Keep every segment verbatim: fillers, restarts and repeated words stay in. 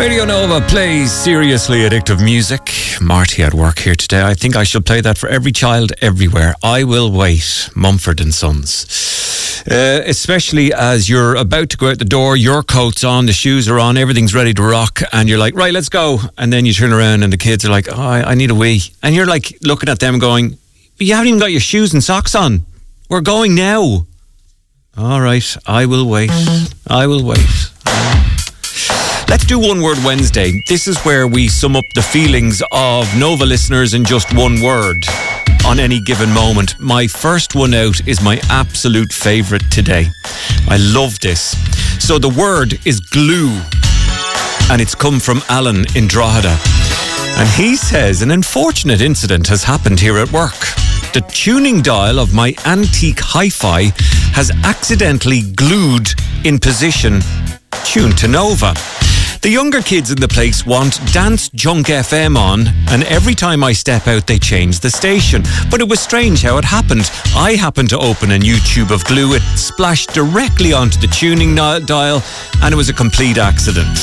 Radio Nova plays seriously addictive music. Marty at work here today. I think I should play that for every child everywhere. I Will Wait, Mumford and Sons. Uh, especially as you're about to go out the door, your coat's on, the shoes are on, everything's ready to rock, and you're like, right, let's go. And then you turn around and the kids are like, oh, I, I need a wee. And you're like looking at them going, but you haven't even got your shoes and socks on. We're going now. All right, I will wait. I will wait. Let's do One Word Wednesday. This is where we sum up the feelings of Nova listeners in just one word on any given moment. My first one out is my absolute favourite today. I love this. So the word is glue, and it's come from Alan in Drogheda. And he says an unfortunate incident has happened here at work. The tuning dial of my antique hi-fi has accidentally glued in position tuned to Nova. The younger kids in the place want Dance Junk F M on, and every time I step out they change the station. But it was strange how it happened. I happened to open a new tube of glue, it splashed directly onto the tuning dial, and it was a complete accident.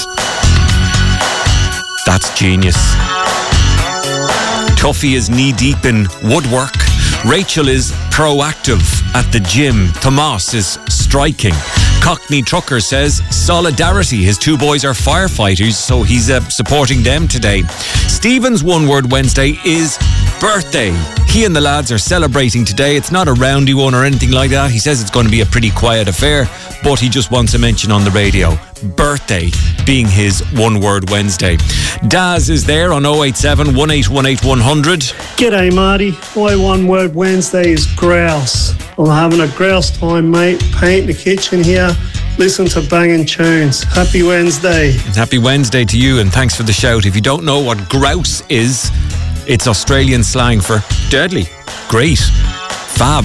That's genius. Tuffy is knee-deep in woodwork. Rachel is proactive at the gym. Tomas is striking. Cockney Trucker says solidarity. His two boys are firefighters, so he's uh, supporting them today. Stephen's One Word Wednesday is birthday. He and the lads are celebrating today. It's not a roundy one or anything like that. He says it's going to be a pretty quiet affair, but he just wants a mention on the radio. Birthday being his One Word Wednesday. Daz is there on oh eight seven, one eight one eight, one hundred. G'day Marty, my One Word Wednesday is grouse. I'm having a grouse time, mate. Paint the kitchen here, listen to banging tunes. Happy Wednesday. Happy Wednesday to you, and thanks for the shout. If you don't know what grouse is, it's Australian slang for deadly, great, fab.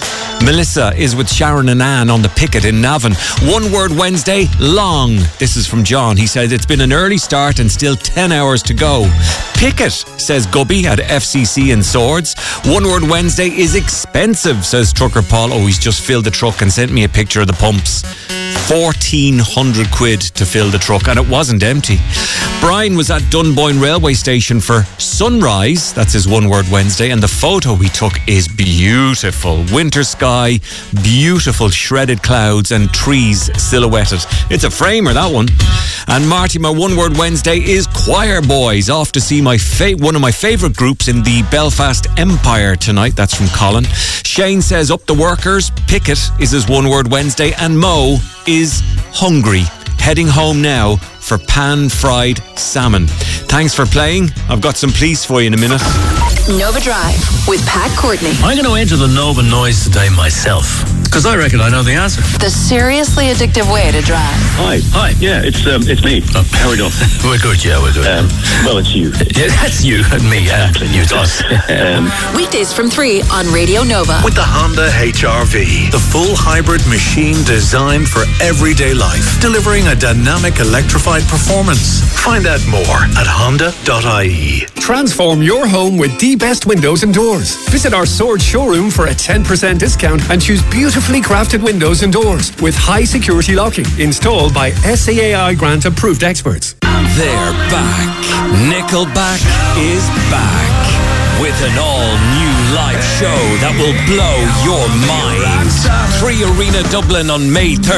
Melissa is with Sharon and Anne on the picket in Navan. One Word Wednesday, long. This is from John. He said it's been an early start and still ten hours to go. Picket, says Gubby at F C C in Swords. One Word Wednesday is expensive, says Trucker Paul. Oh, he's just filled the truck and sent me a picture of the pumps. fourteen hundred quid to fill the truck, and it wasn't empty. Brian was at Dunboyne railway station for sunrise. That's his One Word Wednesday, and the photo he took is beautiful. Winter sky, beautiful shredded clouds and trees silhouetted. It's a framer, that one. And Marty, my One Word Wednesday is Choir Boys. Off to see my fa- one of my favourite groups in the Belfast Empire tonight. That's from Colin. Shane says up the workers. Pickett is his One Word Wednesday, and Mo is hungry. Heading home now for pan-fried salmon. Thanks for playing. I've got some please for you in a minute. Nova Drive with Pat Courtney. I'm going to enter the Nova noise today myself, because I reckon I know the answer. The seriously addictive way to drive. Hi. Hi. Yeah, it's um, it's me. Oh. How are we doing? We're good, yeah, we're good. Um, well, it's you. Yeah, that's you and me, yeah. And you, it's us. um, Weekdays from three on Radio Nova. With the Honda H R V, the full hybrid machine designed for everyday life, delivering a dynamic electrified performance. Find out more at honda dot I E. Transform your home with the best windows and doors. Visit our Sword showroom for a ten percent discount and choose beautifully crafted windows and doors with high security locking, installed by S A A I grant approved experts. They're back. Nickelback is back with an all-new live show that will blow your mind. Three Arena Dublin on May third.